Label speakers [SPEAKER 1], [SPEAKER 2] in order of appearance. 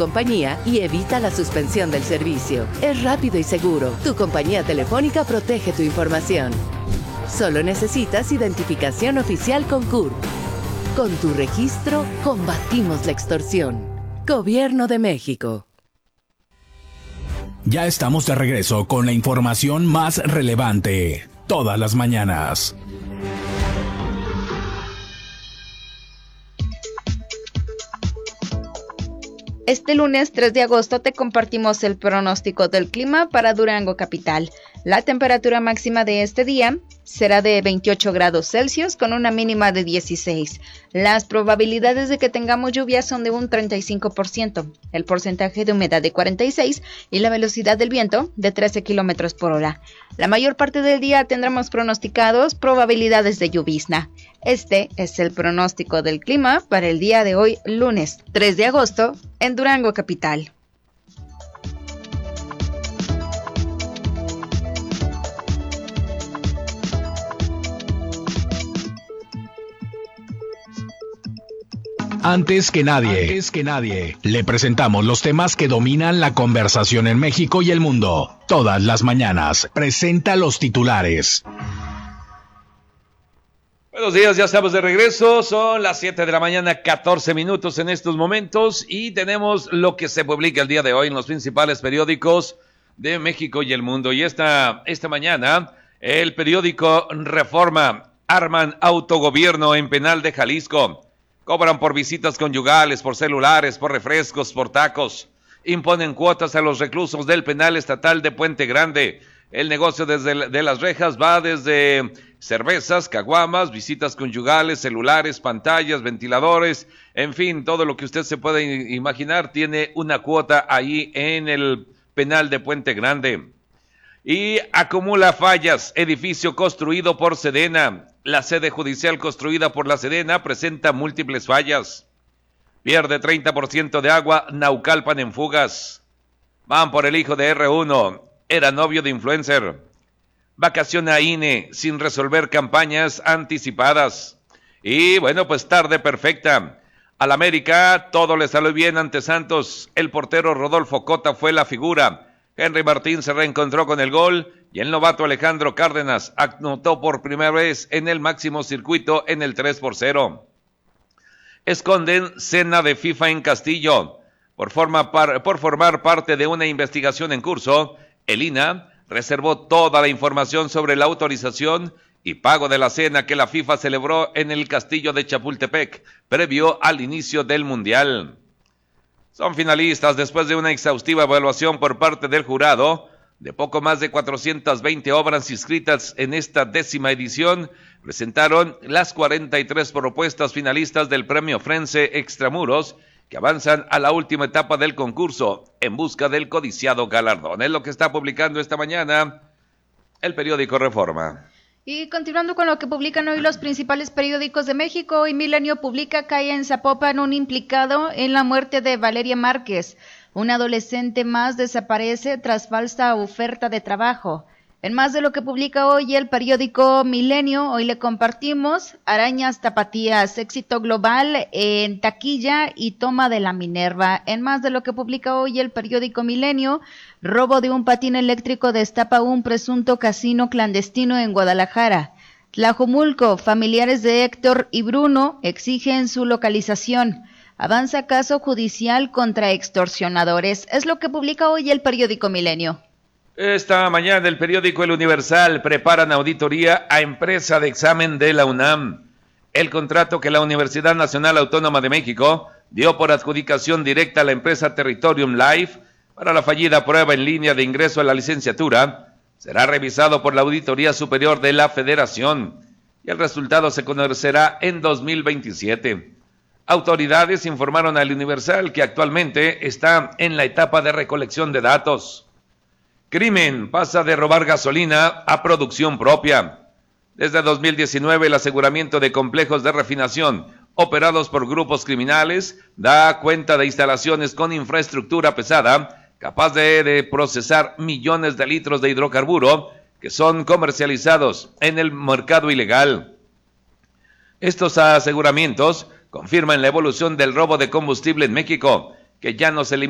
[SPEAKER 1] compañía y evita la suspensión del servicio. Es rápido y seguro. Tu compañía telefónica protege tu información. Solo necesitas identificación oficial con CURP. Con tu registro, combatimos la extorsión. Gobierno de México.
[SPEAKER 2] Ya estamos de regreso con la información más relevante, todas las mañanas.
[SPEAKER 3] Este lunes 3 de agosto te compartimos el pronóstico del clima para Durango capital. La temperatura máxima de este día será de 28 grados Celsius con una mínima de 16. Las probabilidades de que tengamos lluvia son de un 35%, el porcentaje de humedad de 46% y la velocidad del viento de 13 kilómetros por hora. La mayor parte del día tendremos pronosticados probabilidades de llovizna. Este es el pronóstico del clima para el día de hoy, lunes 3 de agosto, en Durango capital.
[SPEAKER 2] Antes que nadie, le presentamos los temas que dominan la conversación en México y el mundo. Todas las mañanas, presenta los titulares.
[SPEAKER 4] Buenos días, ya estamos de regreso, son las 7 de la mañana, 14 minutos en estos momentos, y tenemos lo que se publica el día de hoy en los principales periódicos de México y el mundo. Y esta mañana, el periódico Reforma: arman autogobierno en penal de Jalisco. Cobran por visitas conyugales, por celulares, por refrescos, por tacos. Imponen cuotas a los reclusos del penal estatal de Puente Grande. El negocio de las rejas va desde cervezas, caguamas, visitas conyugales, celulares, pantallas, ventiladores, en fin, todo lo que usted se puede imaginar tiene una cuota ahí en el penal de Puente Grande. Y acumula fallas, edificio construido por Sedena. La sede judicial construida por la Sedena presenta múltiples fallas. Pierde 30% de agua Naucalpan en fugas. Van por el hijo de R1, era novio de influencer. Vacaciona INE sin resolver campañas anticipadas. Y bueno, pues tarde perfecta. Al América todo le salió bien ante Santos. El portero Rodolfo Cota fue la figura. Henry Martín se reencontró con el gol y el novato Alejandro Cárdenas anotó por primera vez en el máximo circuito en el 3-0. Esconden cena de FIFA en Castillo. Por formar parte de una investigación en curso, el INAH reservó toda la información sobre la autorización y pago de la cena que la FIFA celebró en el Castillo de Chapultepec, previo al inicio del Mundial. Son finalistas después de una exhaustiva evaluación por parte del jurado. De poco más de 420 obras inscritas en esta 10ª edición, presentaron las 43 propuestas finalistas del Premio Frense Extramuros, que avanzan a la última etapa del concurso en busca del codiciado galardón. Es lo que está publicando esta mañana el periódico Reforma.
[SPEAKER 3] Y continuando con lo que publican hoy los principales periódicos de México, hoy Milenio publica: cae en Zapopan un implicado en la muerte de Valeria Márquez. Un adolescente más desaparece tras falsa oferta de trabajo. En más de lo que publica hoy el periódico Milenio, hoy le compartimos: arañas tapatías, éxito global en taquilla y toma de la Minerva. En más de lo que publica hoy el periódico Milenio, robo de un patín eléctrico destapa un presunto casino clandestino en Guadalajara. Tlajomulco, familiares de Héctor y Bruno exigen su localización. Avanza caso judicial contra extorsionadores. Es lo que publica hoy el periódico Milenio.
[SPEAKER 4] Esta mañana el periódico El Universal: preparan auditoría a empresa de examen de la UNAM. El contrato que la Universidad Nacional Autónoma de México dio por adjudicación directa a la empresa Territorium Life para la fallida prueba en línea de ingreso a la licenciatura será revisado por la Auditoría Superior de la Federación y el resultado se conocerá en 2027. Autoridades informaron al Universal que actualmente está en la etapa de recolección de datos. Crimen pasa de robar gasolina a producción propia. Desde 2019, el aseguramiento de complejos de refinación operados por grupos criminales da cuenta de instalaciones con infraestructura pesada capaz de procesar millones de litros de hidrocarburo que son comercializados en el mercado ilegal. Estos aseguramientos confirman la evolución del robo de combustible en México, que ya no se limita